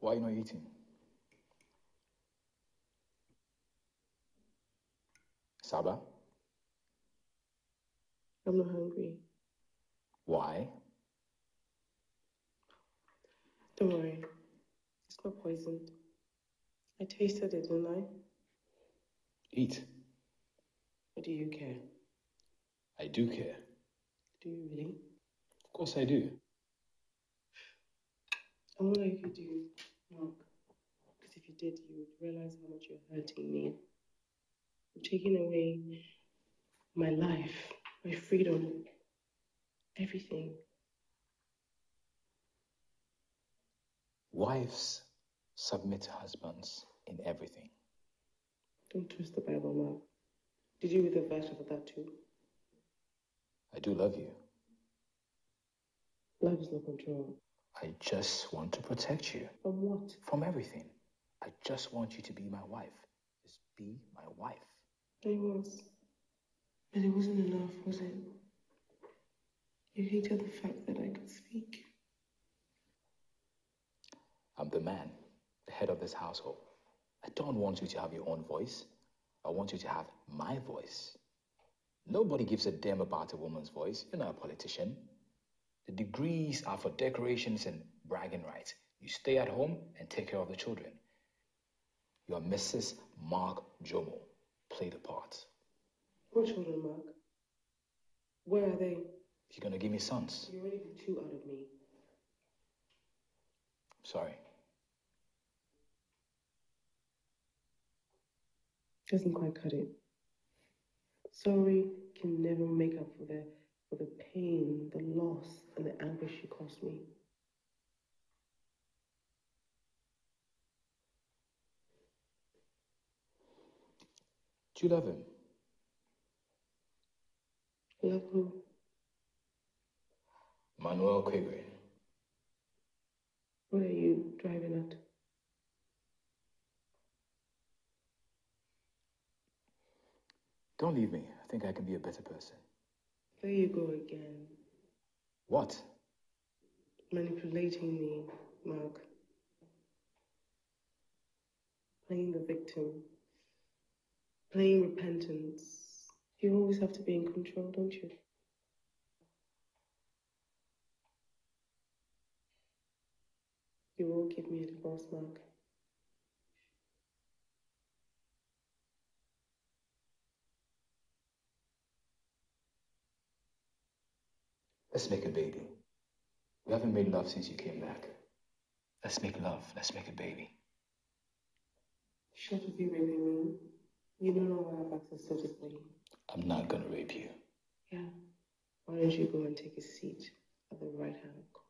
Why are you not eating? Saba? I'm not hungry. Why? Don't worry. It's not poisoned. I tasted it, didn't I? Eat. What do you care? I do care. Do you really? Of course I do. I wonder if you do, Mark. Because if you did, you would realize how much you're hurting me. You're taking away my life, my freedom, everything. Wives submit to husbands in everything. Don't twist the Bible, Mark. Did you read the verse of that too? I do love you. Love is not control. I just want to protect you. From what? From everything. I just want you to be my wife. Just be my wife. It was. But it wasn't enough, was it? You hated the fact that I could speak. I'm the man, the head of this household. I don't want you to have your own voice. I want you to have my voice. Nobody gives a damn about a woman's voice. You're not a politician. The degrees are for decorations and bragging rights. You stay at home and take care of the children. You are Mrs. Mark Jomo. Play the part. What children, Mark? Where are they? You're gonna give me sons. You already did 2 out of me. Sorry. Doesn't quite cut it. Sorry can never make up for the pain, the loss, and the anguish you caused me. Do you love him? Love who? Manuel Quigrin. What are you driving at? Don't leave me. I think I can be a better person. There you go again. What? Manipulating me, Mark. Playing the victim. Playing repentance. You always have to be in control, don't you? You will give me a divorce, Mark. Let's make a baby. We haven't made love since you came back. Let's make love. Let's make a baby. Shut up, you raping me. You don't know I have access to this body. I'm not gonna rape you. Yeah. Why don't you go and take a seat at the right hand corner?